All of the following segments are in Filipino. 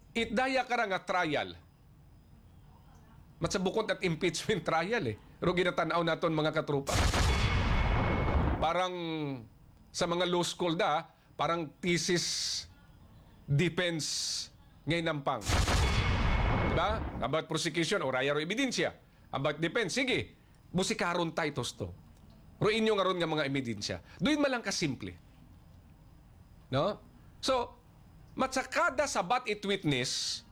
itdaya ka nga trial. Matsabukod at impeachment trial Pero ginatanaw naton mga katrupa. Parang sa mga law school parang thesis defense ngay nampang. Diba? About prosecution o raya ro ebidensya. About defense, sige. Musikaron titles to. Ro inyo nga ron nga mga ebidensya. Doon malang kasimple. No? So, matsakada sabat it witness,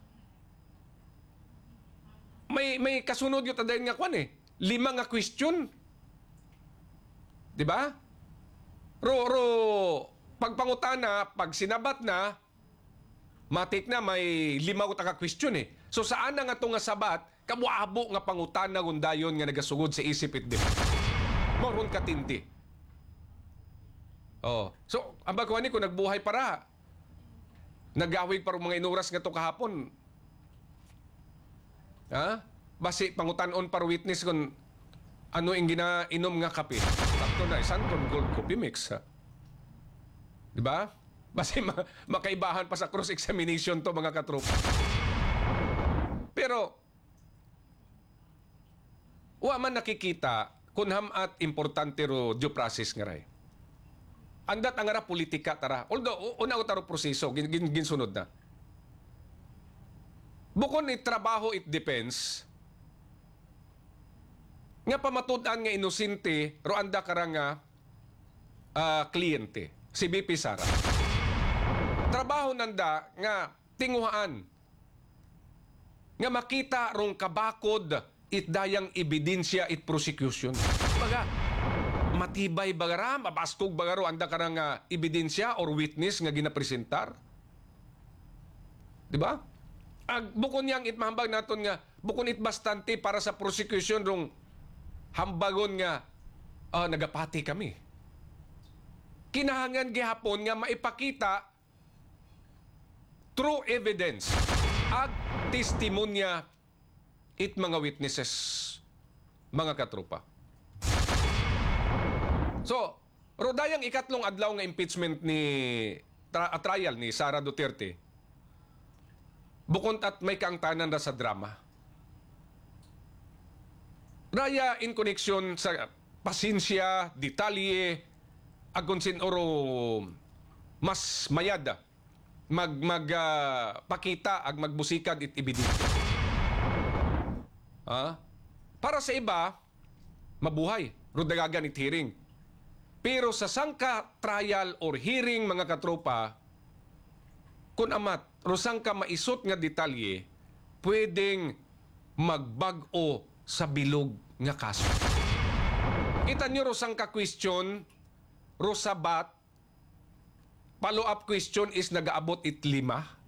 may kasunod yung tadayin nga kwan 5 nga question. Diba? Ro, pagpangutana, pag sinabat na, matik na may 5 ka question So saan na nga ito nga sabat, kabuabo nga pangutana gundayon nga nagasugod sa isip it din. Moron katindi. Oh. So, ang bagwa ni kung nagbuhay para, nagawig para mga inuras nga to kahapon. Ha? Basi pangutanon para witness kung ano yung ginainom nga kape. Takto na, Santon Gold Coffee Mix. Ha? Diba? Basi makaibahan pa sa cross-examination to mga katropa. Pero, wa man nakikita kung hamat importante ro due process nga ray. Andat ang ara politika tara. Although, una ko taro proseso, ginsunod na. Bukod ni trabaho it depends, nga pamatudan nga inosente, ro anda kara nga kliyente, si BP Sara. Trabaho nanda nga tinguhaan, nga makita rong kabakod it dayang ebidensya it prosecution. Baga, matibay bagara, mabaskog bagaro, anda ka nga ebidensya or witness nga ginapresentar. Diba? Bukon niyang itmahambag naton nga, bukon it bastante para sa prosecution rong hambagon nga, nagapati kami. Kinahangan gihapon nga maipakita true evidence at testimonya it mga witnesses, mga katropa. So, rodayang ikatlong adlaw nga impeachment ni trial ni Sara Duterte. Bukod at may kaangtanan na sa drama. Raya in connection sa pasensya, detalye, agonsin oro mas mayada pakita ag magbusikad it ebidensya. Para sa iba, mabuhay, rodagagan it hearing. Pero sa sangka trial or hearing mga katropa, kung amat, rusang ka maisot nga detalye, pwedeng magbag-o sa bilog nga kaso. Kita nyo rusang ka question, rusabat, follow-up question is nagaabot it 5.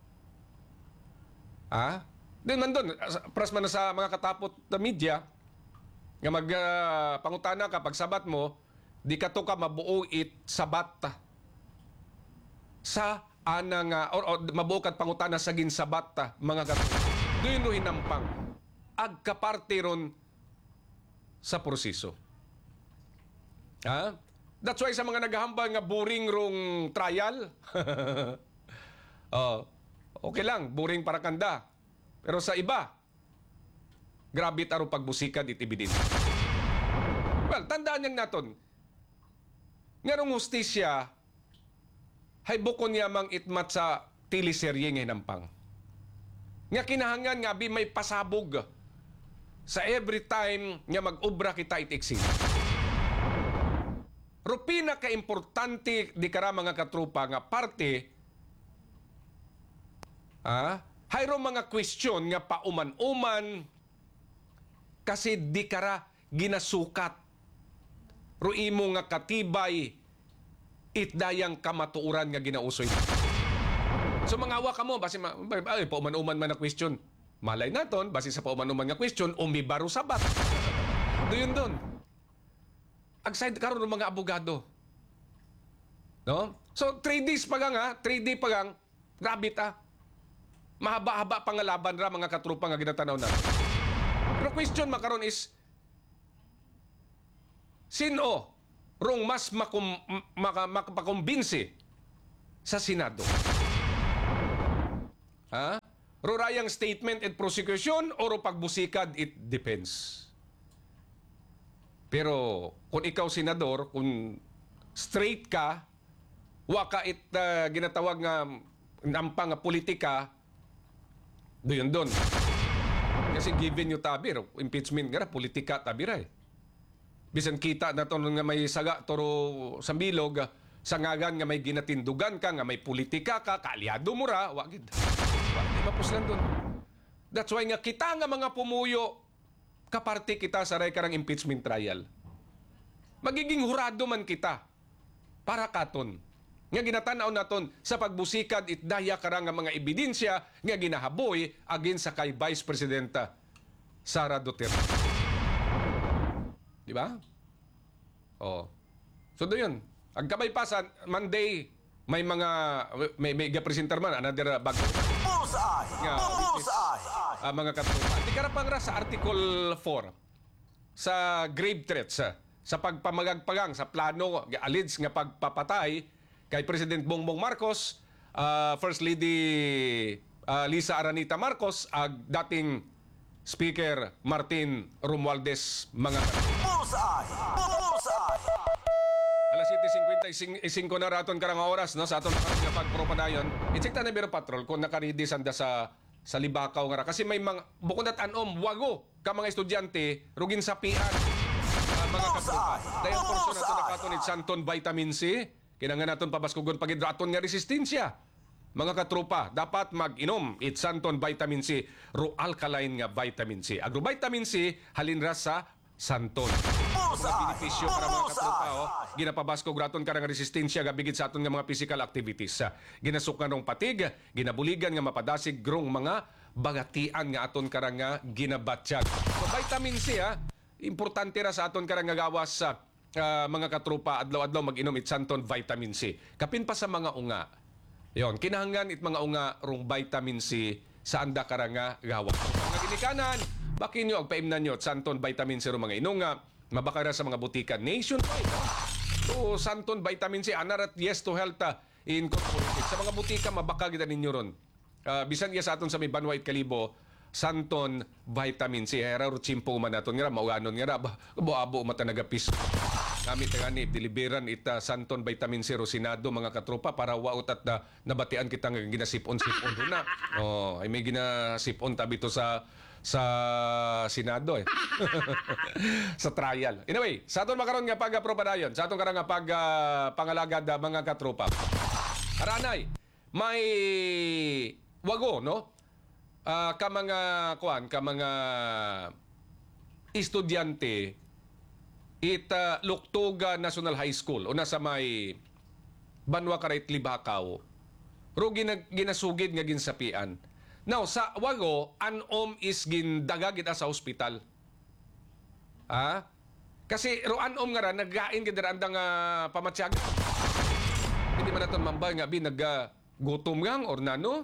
Din man doon, pras man na sa mga katapot na media, nga pangutana ka, pag sabat mo, di ka to ka mabuo it sabat sa ana nga or mabuo kat pangutana sa ginsabat mga katapot. Doon no hinampang agkaparte ron sa proseso. That's why sa mga naghahambal nga boring rong trial, okay lang, boring para kanda. Pero sa iba, grabe taro pagbusikan it ebidensya. Well, tandaan niyang naton, nga rong hustisya, hay bukon niya mang itmat sa teleserye nga hinampang. Nga kinahangan nga may pasabog sa every time nga mag-obra kita itiksin. Rupina ka-importante di kara mga katrupa nga parte, hayro mga question nga pauman-uman kasi di kara ginasukat ro imo nga katibay itdayang kamatuuran nga ginausoy. So mangawa ka mo basi pauman-uman man na question. Malay naton basi sa pauman-uman nga question umibaro sabat. Doon doon. Agside karon ng mga abogado. No? So 3 days pa nga, 3 day pa gang grabe ta. Mahaba-haba pangalaban ra mga katrupa nga ginatanaw na. Pero question makaron is sino rong mas makapakumbinsi sa Senado? Rurayang statement at prosecution o pagbusikad it depends. Pero kung ikaw senador, kung straight ka, waka it ginatawag nga nampang politika, doon. Kasi given yung tabir, impeachment nga politika tabira eh. Bisan kita na to nga may saga toro sa bilog, sangagan nga may ginatindugan ka, nga may politika ka, kaalyado mo ra, wagid. Di mapuslan doon. That's why nga kita nga mga pumuyo, kaparte kita sa karang impeachment trial. Magiging hurado man kita para katon. Nga ginatanaw naton sa pagbusikad itdaya karang nga mga ebidensya nga ginahaboy agin sa kay Vice Presidenta Sara Duterte. Di ba? Oh. So doon. Ang kabaypasan, Monday, may mga may gapresentar man another bago nga mga katulad. Di karapang ra sa Article 4 sa grave threats sa pagpamagagpagang sa plano alleged nga pagpapatay kay President Bongbong Marcos, First Lady Lisa Aranita Marcos, ag dating Speaker Martin Romualdez mga Alas 7:55 na raton karang oras no sa aton nga pagpropadayon. I-check ta na Biro Patrol kung nakaredy sanda sa Libakaw nga ra. Kasi may mga bukod at anom wago ka mga estudyante rugin sa pian mga katropa. Dayang portion nato nakatunid Santon Vitamin C. Kinangan naton pabaskugon pagidra aton nga resistensya. Mga katropa, dapat mag-inom it Santon Vitamin C, Ro-alkaline nga vitamin C. Agro vitamin C halinra sa Santon. Mga benepisyo para mga katropa, ginapabaskog raton karang resistensya gabigid sa aton nga mga physical activities. Ginasukan rong patig, ginabuligan nga mapadasig grong mga bagatian nga aton karang nga ginabatsyag. So vitamin C importante ra sa aton karang nga gawas sa mga katropa adlaw-adlaw mag-inom it Santon Vitamin C. Kapin pa sa mga unga. Yon, kinahanglan it mga unga rong vitamin C sa anda karang nga gawas. Mga ginikanan, bakin nyo, agpaimnan nyo, Santon Vitamin C ro mga inunga, mabakara sa mga butika nationwide. So, Santon Vitamin C, anarat yes to health incorporated. Sa mga butika, mabaka kita ninyo ron. Bisan iya sa aton sa may Banwait Kalibo, Santon Vitamin C. Hera ro chimpo man naton nga, mauganon nga, abo mata nagapis. Gamit nga ni, deliveran ita Santon Vitamin C ro Senado, mga katropa, para waot at nabatian kita nga ginasipon-sipon na. Ay may ginasipon tabi to sa Senado sa trial. Anyway, sa aton makaron nga pag-apropadayon, sa aton karang nga pangalagad mga katropa. Aranay, may wago, no? Ka mga estudyante Luktuga National High School o nasa may Banwa Karait Libakaw. Ro ginasugid nga ginsapian. Now, sa wago, anom is gindagag ita sa ospital. Kasi ro anom nga ra, naggain gidarandang pamatsyagan. Hindi man natin mambay nga naggutom gang or nano.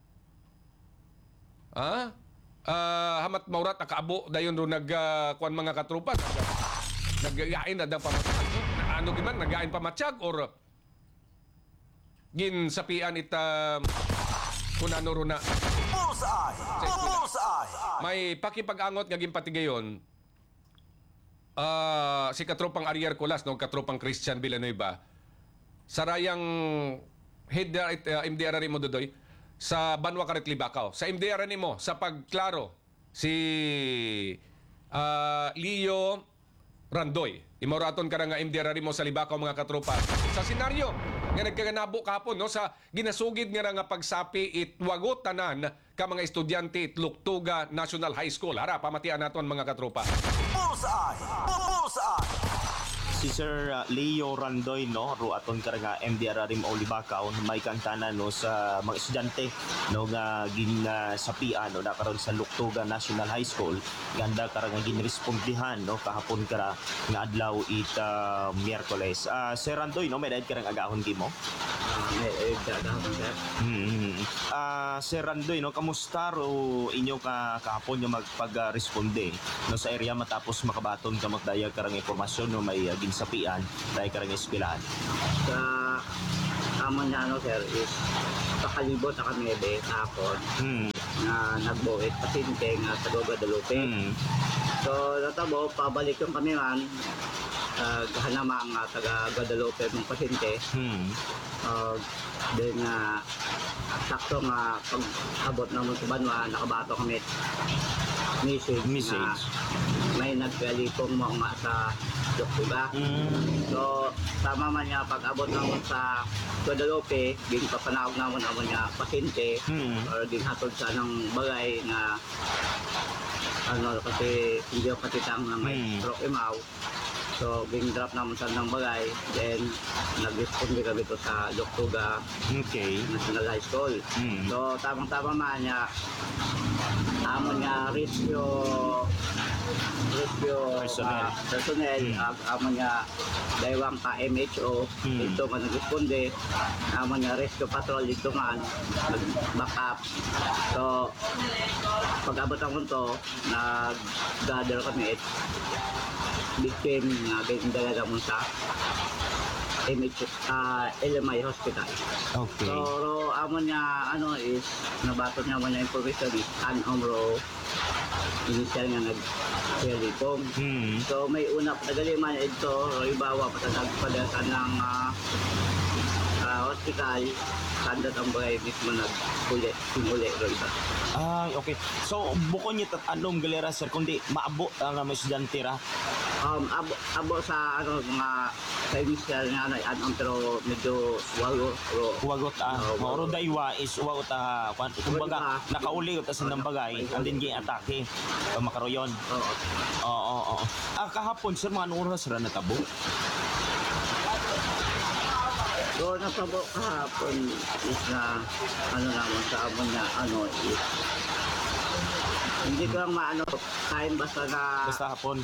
Hamat maurat akaabo dayon ro kuan mga katrupa. Naggain na daw pamatsag. Ano giman, naggain pamatsag or ginsapian ita kunano ro na. May pakipag-angot nga ginpatigayon si katropang Arier Colas, no, katropang Christian Villanueva, sarayang head MDRR mo dodoy sa Banwa Karit Libakaw. Sa MDRR mo, sa pagklaro, si Leo Randoy. Imuraton ka nga MDRR mo sa Libakaw, mga katropa. Sa senaryo nga nagkaganabo kahapon, no, sa ginasugid nga pagsapi itwagot tanan ka mga estudyante Luktuga National High School. Hara, pamatian naton mga katropa. Si Sir Leo Randoy, no, ruaton karanga MDRR mo Libakaw, may kantana no sa mga estudyante no nga ginasapian no nakaron sa Luktuga National High School, ganda karanga ginrespondihan no kahapon kara nga adlaw Miyerkules. Sir Randoy, no, may dahil karang agahon gimo. Sir Randoy, no, kamusta ro inyo kahapon yung magpag-responde no sa area matapos makabaton ka magdayag karang impormasyon no may sapian dahil karang espilahan. Sa amon niya, no, sir, is pakalibot sa kami tapos nga nagbuhit pasyente nga sa Guadalupe. So natabo pabalik yung kami man hanama nga taga Guadalupe mong pasyente. Then sakto nga pag abot naman sa Banwa nakabato kami message. Na may nagkalipong mo nga sa Doktuga. So tama man niya pag abot naman sa Guadalupe ging papanawag naman niya pasyente or ging hatod sa anong bagay na ano kasi hindi ako patitang na may stroke imaw. So, ging drop naman sa ng bagay. Then, nag-respond kami to sa Doktuga National High School. So, tamang-tama man niya, amon niya rescue personnel, amon niya daywang ka MHO, dito man nag-responde, amon niya rescue patrol dito man, nag-back up. So, pag-abot ang to, nag-gather kami victim na dalaga mo sa LMI Hospital. Okay. So, amon niya ano is nabatot niya mo niya information is Omro initial nga nag-telepong. So may una patagali man ito ibawa patatag padasan ng hospital sandat ang bagay mismo simuli ro iba. Okay. So bukod niya anong galera sir kundi maabo ang mga estudyante ra. Abo sa ano mga sa initial nga ano pero medyo wagot mauro daywa is wagot kumbaga nakauli ko sa nang bagay andin gi atake makaroyon. Oo. Kahapon sir mga anong oras ra natabo? So natabo kahapon is na ano naman sa amon na ano is hindi ko lang maano time basta hapon.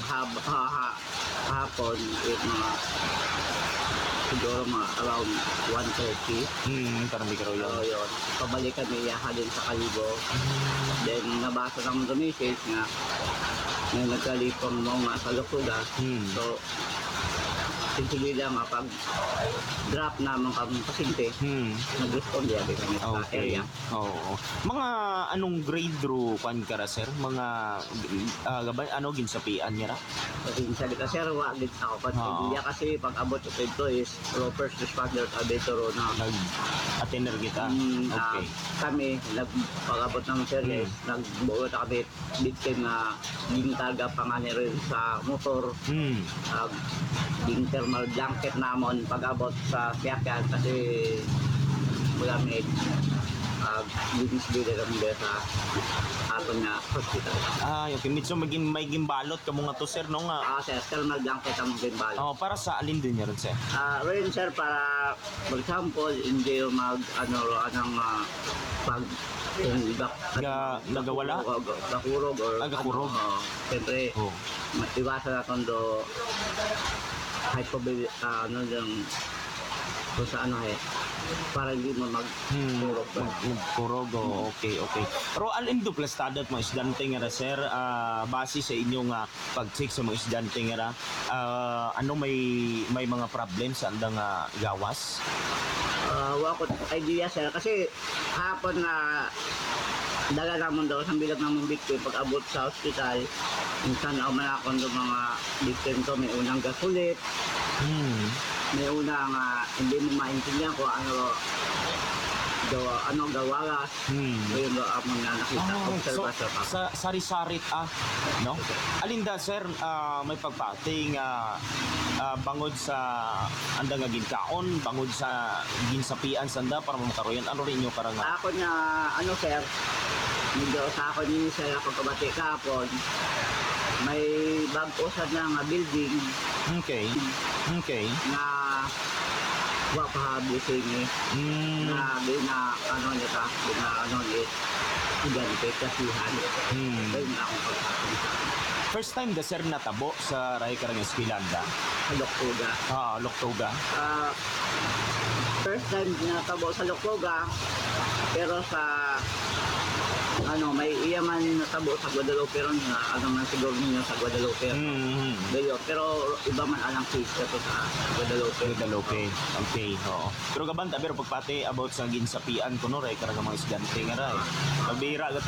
Hapon is mga siguro mga around 1:30. Parang di karoyon. So yun, pabalik kami halin sa Kalibo. Then nabasa naman sa message nga may nagkalipong mga sa Doktuga. So hindi lang pag drop naman kami pasyente nag-respond yan kami sa area. Oo. Mga anong grade ro kan kara sir? Mga ano ginsapian niya ra? Kasi sabi ka sir, wag din ako pagpiliya kasi pag abot sa ito is first responders abetoro na attender kita. Okay. Kami pag-abot ng series nagbuo na kami victim na gintaga panganero sa motor. Yung thermal blanket namon pag-abot sa siyakyan kasi wala may bilis-bilis kami sa aton na hospital. Okay. Mitso may gimbalot ka mga to sir no nga. Sir, thermal blanket ang gimbal. Para sa alin din niya rin sir? Rin sir para for example hindi mag pag kung nagawala? Gakurog or gakurog. Siyempre iwasan natin do hypobil kung sa para hindi mo magkurog. Okay. Pero alin do plastado at mga estudyante nga ra sir base sa inyong pag-check sa mga estudyante nga ra ano may mga problem sa andang gawas? Wako idea sir kasi hapon na dala naman daw sa bilag ng victim pag abot sa hospital minsan man ako ng mga victim to may unang gasulit may unang hindi mo maintindihan ko gawaras yun do amon nga nakita observation so, sari-sarit no? Alinda sir may pagpating bangod sa anda nga ginkaon bangod sa ginsapian sanda para makaroyan ano rin nyo karang ako na sir medyo sa ako ni sir ako kabati kahapon may bag-usad na nga building okay na pahablising na niya estudyante kasihan ayun na akong pagkakita. First time da sir natabo sa Ray Karang Esquilanda? Sa Loktuga. Loktuga. First time natabo sa Loktuga pero sa may iyaman natabo sa Guadalupe ron man siguro ninyo sa Guadalupe. Pero iba man alang case ito sa Guadalupe. Okay. Pero gabanta pero pagpati about sa ginsapian kuno Ray Karang mga estudyante nga ray. Pabira